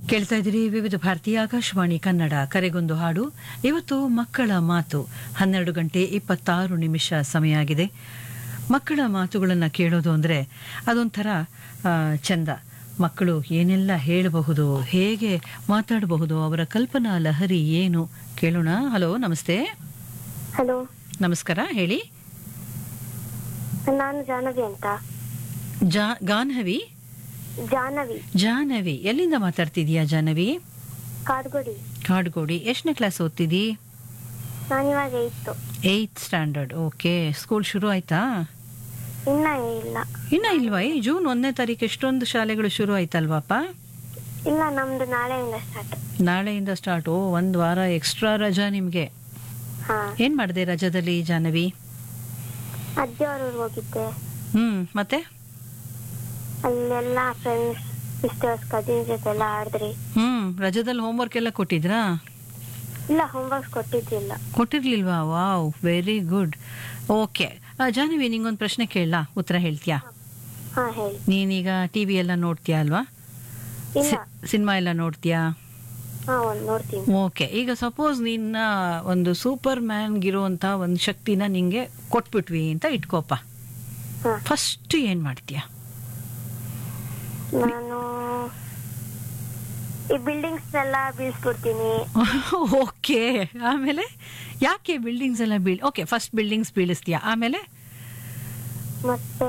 ಕೇಳ್ತಾ ಇದ್ದೀರಿ ವಿವಿಧ ಭಾರತೀಯ ಆಕಾಶವಾಣಿ ಕನ್ನಡ ಕರೆಗೊಂದು ಹಾಡು. ಇವತ್ತು ಮಕ್ಕಳ ಮಾತು 12:26 ಸಮಯ ಆಗಿದೆ. ಮಕ್ಕಳ ಮಾತುಗಳನ್ನು ಕೇಳೋದು ಅಂದರೆ ಅದೊಂಥರ ಚಂದ. ಮಕ್ಕಳು ಏನೆಲ್ಲ ಹೇಳಬಹುದು, ಹೇಗೆ ಮಾತಾಡಬಹುದು, ಅವರ ಕಲ್ಪನಾ ಲಹರಿ ಏನು ಕೇಳೋಣ. ಹಲೋ, ನಮಸ್ತೆ. ಹಲೋ, ನಮಸ್ಕಾರ, ಹೇಳಿ. ನಾನು ಜಾಹ್ನವಿ ಅಂತ. ಗಾನ್ಹವಿ? ಜಾಹ್ನವಿ. ಎಲ್ಲಿಂದ ಮಾತಾಡ್ತಿದೀಯಾ ಜಾಹ್ನವಿ? ಕಾಡ್ಗೋಡಿ. ಎಷ್ಟನೇ ಕ್ಲಾಸ್ ಓದ್ತಿದ್ದಿ? ನಾನಿವಾಗ 8th ಸ್ಟ್ಯಾಂಡರ್ಡ್. ಓಕೆ. ಸ್ಕೂಲ್ ಶುರು ಆಯ್ತಾ? ಇನ್ನ ಇಲ್ವಾ? ಜೂನ್ 1ನೇ ತಾರೀಕು ಎಷ್ಟೊಂದು ಶಾಲೆಗಳು ಶುರು ಆಯ್ತಲ್ವಾಪ? ಇಲ್ಲ, ನಮ್ದು ನಾಳೆಯಿಂದ ಸ್ಟಾರ್ಟ್. ಒಂದ್ ವಾರ ಎಕ್ಸ್ಟ್ರಾ ರಜಾ ನಿಮ್ಗೆ. ಏನ್ ಮಾಡಿದೆ ರಜಾದಲ್ಲಿ ಜಾಹ್ನವಿ? ಅಜ್ಜಿ ಅವ್ರ ಊರಿಗೆ ಹೋಗಿದ್ದೆ. ಮತ್ತೆ ಅಲ್ಲೆಲ್ಲ ಫ್ರೆಂಡ್ಸ್, ಸಿಸ್ಟರ್ಸ್, ಕಸಿನ್ಸ್ ಜೊತೆ ಎಲ್ಲ ಆಡಿದ್ರಿ. ರಜಾದಲ್ಲಿ ಹೋಮ್ವರ್ಕ್ ಎಲ್ಲ ಕೊಟ್ಟಿದ್ರಾ? ಇಲ್ಲ, homework ಕೊಟ್ಟಿರ್ಲಿಲ್ವಾ? Wow, very good. Okay Jahnavi, ನಿಂಗೊಂದು ಪ್ರಶ್ನೆ ಕೇಳಲಾ? ಉತ್ತರ ಹೇಳ್ತೀಯಾ? ಹೇಳಿ. ನೀನೀಗ ಟಿವಿ ಎಲ್ಲ ನೋಡ್ತೀಯಾ ಅಲ್ವಾ? ಸಿನಿಮಾ ಎಲ್ಲ ನೋಡ್ತೀಯಾ? ನೋಡ್ತೀನಿ. ಓಕೆ. ಈಗ ಸಪೋಸ್ ನಿನ್ನ ಒಂದು ಸೂಪರ್ ಮ್ಯಾನ್ಗಿರುವಂತ ಒಂದು ಶಕ್ತಿನ ನಿಂಗೆ ಕೊಟ್ಬಿಟ್ವಿ ಅಂತ ಇಟ್ಕೋಪ. ಫಸ್ಟ್ ಏನ್ ಮಾಡ್ತೀಯಾ? ನಾನು ಈ ಬಿಲ್ಡಿಂಗ್ಸ್ ಎಲ್ಲ ಬೀಳ್ಸ್ಬಿಡ್ತೀನಿ. ಓಕೆ. ಆಮೇಲೆ ಯಾಕೆ ಬಿಲ್ಡಿಂಗ್ಸ್ ಎಲ್ಲ ಓಕೆ, ಫಸ್ಟ್ ಬಿಲ್ಡಿಂಗ್ಸ್ ಬೀಳಿಸ್ತೀಯಾ, ಆಮೇಲೆ ಮತ್ತೆ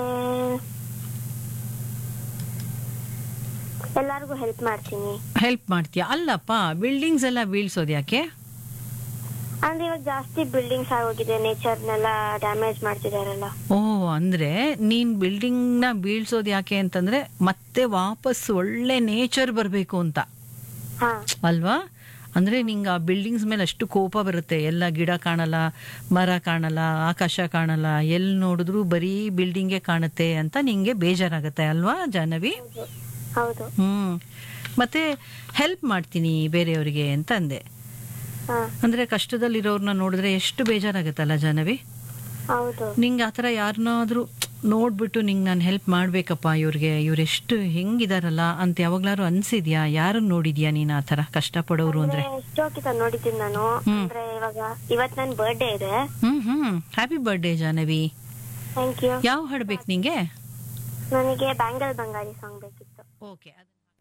ಎಲ್ಲರಿಗೂ ಹೆಲ್ಪ್ ಮಾಡ್ತೀಯಾ? ಅಲ್ಲಪ್ಪ, ಬಿಲ್ಡಿಂಗ್ಸ್ ಎಲ್ಲ ಬೀಳ್ಸೋದು ಯಾಕೆ? ಅಂದ್ರೆ ಇವಾಗ ಜಾಸ್ತಿ ಬಿಲ್ಡಿಂಗ್ಸ್ ಆಗೋಗಿದೆ, ನೇಚರ್ನೆಲ್ಲ ಡ್ಯಾಮೇಜ್ ಮಾಡ್ತಿದಾರಲ್ಲ. ಅಂದ್ರೆ ನೀನ್ ಬಿಲ್ಡಿಂಗ್ ನ ಬೀಳ್ಸೋದು ಯಾಕೆ ಅಂತಂದ್ರೆ ಮತ್ತೆ ವಾಪಸ್ ಒಳ್ಳೆ ನೇಚರ್ ಬರ್ಬೇಕು ಅಂತ ಅಲ್ವಾ? ಅಂದ್ರೆ ನಿಂಗೆ ಆ ಬಿಲ್ಡಿಂಗ್ಸ್ ಮೇಲೆ ಅಷ್ಟು ಕೋಪ ಬರುತ್ತೆ. ಎಲ್ಲ ಗಿಡ ಕಾಣಲ್ಲ, ಮರ ಕಾಣಲ್ಲ, ಆಕಾಶ ಕಾಣಲ್ಲ, ಎಲ್ಲಿ ನೋಡಿದ್ರು ಬರೀ ಬಿಲ್ಡಿಂಗೇ ಕಾಣುತ್ತೆ ಅಂತ ನಿಂಗೆ ಬೇಜಾರಾಗತ್ತೆ ಅಲ್ವಾ ಜಾಹ್ನವಿ? ಹೌದು. ಮತ್ತೆ ಹೆಲ್ಪ್ ಮಾಡ್ತೀನಿ ಬೇರೆಯವರಿಗೆ ಅಂತ ಅಂದೆ. ಅಂದ್ರೆ ಕಷ್ಟದಲ್ಲಿರೋರ್ನ ನೋಡಿದ್ರೆ ಎಷ್ಟು ಬೇಜಾರಾಗತ್ತಲ್ಲ ಜಾಹ್ನವಿ? ನಿಂಗೆ ಆತರ ಯಾರನ್ನಾದ್ರೂ ನೋಡ್ಬಿಟ್ಟು ನಿಂಗೆ ನಾನು ಹೆಲ್ಪ್ ಮಾಡ್ಬೇಕಪ್ಪ, ಇವ್ರೆಷ್ಟು ಹೆಂಗಿದಾರಲ್ಲ ಅಂತ ಯಾವಾಗ್ಲಾರು ಅನ್ಸಿದ್ಯಾ? ಯಾರನ್ನ ನೋಡಿದ್ಯಾ ನೀನ್ ಆತರ ಕಷ್ಟ ಪಡೋರು? ಅಂದ್ರೆ ನೋಡಿದ್ದೀನಿ ನಾನು. ಅಂದ್ರೆ ಇವತ್ತು ನನ್ನ ಬರ್ಡೇ ಇದೆ. Happy birthday Jahnavi. Thank you. ಯಾವ ಹಾಡ್ಬೇಕು ನಿಂಗೆ? ನನಗೆ ಬ್ಯಾಂಗಲ್ ಬಂಗಾಳಿ ಸಾಂಗ್ ಬೇಕಿತ್ತು. ಓಕೆ.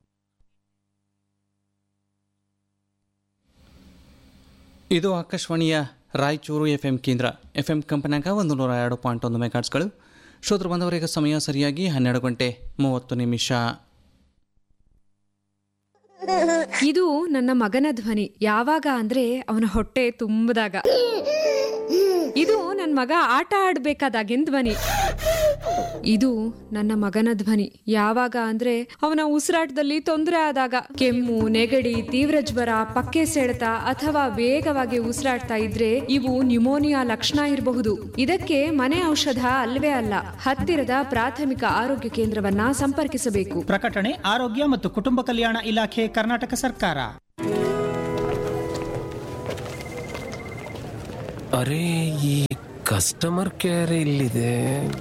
ಇದು ಆಕಾಶವಾಣಿಯ ರಾಯಚೂರು FM ಕೇಂದ್ರ. FM ಕಂಪನ್ಯಾಗ 102.1 ಮೆಗಾಟ್ಸ್ಗಳು. ಶ್ರೋತೃ ಬಂದವರಿಗೆ ಸಮಯ ಸರಿಯಾಗಿ 12:30. ಇದು ನನ್ನ ಮಗನ ಧ್ವನಿ. ಯಾವಾಗ ಅಂದ್ರೆ ಅವನ ಹೊಟ್ಟೆ ತುಂಬದಾಗ. ಇದು ನನ್ನ ಮಗ ಆಟ ಆಡ್ಬೇಕಾದಾಗಿನ ಧ್ವನಿ. ಇದು ನನ್ನ ಮಗನ ಧ್ವನಿ ಯಾವಾಗ ಅಂದ್ರೆ ಅವನ ಉಸಿರಾಟದಲ್ಲಿ ತೊಂದರೆ ಆದಾಗ, ಕೆಮ್ಮು, ನೆಗಡಿ, ತೀವ್ರ ಜ್ವರ, ಪಕ್ಕೆ ಸೆಳೆತ ಅಥವಾ ವೇಗವಾಗಿ ಉಸಿರಾಡ್ತಾ ಇದ್ರೆ ಇವು ನ್ಯುಮೋನಿಯಾ ಲಕ್ಷಣ ಇರಬಹುದು. ಇದಕ್ಕೆ ಮನೆ ಔಷಧ ಅಲ್ವೇ ಅಲ್ಲ, ಹತ್ತಿರದ ಪ್ರಾಥಮಿಕ ಆರೋಗ್ಯ ಕೇಂದ್ರವನ್ನ ಸಂಪರ್ಕಿಸಬೇಕು. ಪ್ರಕಟಣೆ ಆರೋಗ್ಯ ಮತ್ತು ಕುಟುಂಬ ಕಲ್ಯಾಣ ಇಲಾಖೆ, ಕರ್ನಾಟಕ ಸರ್ಕಾರ. ಅರೆ, ಈ ಕಸ್ಟಮರ್ ಕೇರ್ ಇಲ್ಲಿದೆ.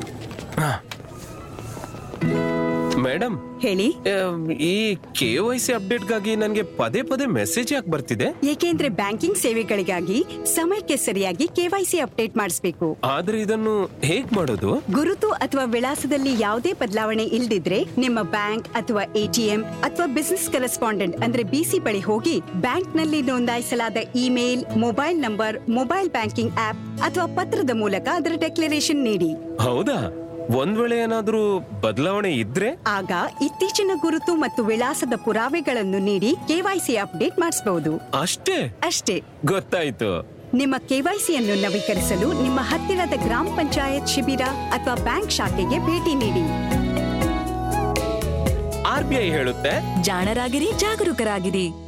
ಮೇಡಮ್ ಹೇಳಿ. ಈ KYC ಅಪ್ಡೇಟ್ಗಾಗಿ ನನಗೆ ಪದೇ ಪದೇ ಮೆಸೇಜ್ ಯಾಕೆ ಬರ್ತಿದೆ? ಏಕೆಂದ್ರೆ ಬ್ಯಾಂಕಿಂಗ್ ಸೇವೆಗಳಿಗಾಗಿ ಸಮಯಕ್ಕೆ ಸರಿಯಾಗಿ KYC ಅಪ್ಡೇಟ್ ಮಾಡಿಸಬೇಕು. ಆದ್ರೆ ಇದನ್ನು ಹೇಗ್ ಮಾಡೋದು? ಗುರುತು ಅಥವಾ ವಿಳಾಸದಲ್ಲಿ ಯಾವುದೇ ಬದಲಾವಣೆ ಇಲ್ದಿದ್ರೆ ನಿಮ್ಮ ಬ್ಯಾಂಕ್ ಅಥವಾ ATM ಅಥವಾ ಬಿಸಿನೆಸ್ ಕರೆಸ್ಪಾಂಡೆಂಟ್ ಅಂದ್ರೆ BC ಬಳಿ ಹೋಗಿ ಬ್ಯಾಂಕ್ ನಲ್ಲಿ ನೋಂದಾಯಿಸಲಾದ email, mobile number, mobile banking app ಅಥವಾ ಪತ್ರದ ಮೂಲಕ ಅದರ ಡೆಕ್ಲರೇಷನ್ ನೀಡಿ. ಹೌದಾ? ಒಂದ್ ವೇಳೆ ಏನಾದ್ರೂ ಬದಲಾವಣೆ ಇದ್ರೆ ಆಗ ಇತ್ತೀಚಿನ ಗುರುತು ಮತ್ತು ವಿಳಾಸದ ಪುರಾವೆಗಳನ್ನು ನೀಡಿ KYC ಅಪ್ಡೇಟ್ ಮಾಡಿಸಬಹುದು. ಅಷ್ಟೇ ಗೊತ್ತಾಯ್ತು. ನಿಮ್ಮ KYCಯನ್ನು ನವೀಕರಿಸಲು ನಿಮ್ಮ ಹತ್ತಿರದ ಗ್ರಾಮ ಪಂಚಾಯತ್ ಶಿಬಿರ ಅಥವಾ ಬ್ಯಾಂಕ್ ಶಾಖೆಗೆ ಭೇಟಿ ನೀಡಿ. RBI ಹೇಳುತ್ತೆ, ಜಾಣರಾಗಿರಿ, ಜಾಗರೂಕರಾಗಿರಿ.